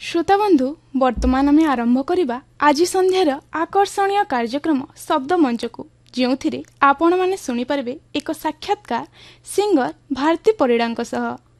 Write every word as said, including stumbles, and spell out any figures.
श्रोताबंधु वर्तमान आम आरंभ करवा आज संध्यार आकर्षणीय कार्यक्रम शब्द मंच को जो आपण मैंने शुणिपारे एक साक्षात्कार सिंगर भारती परिड़ा सह।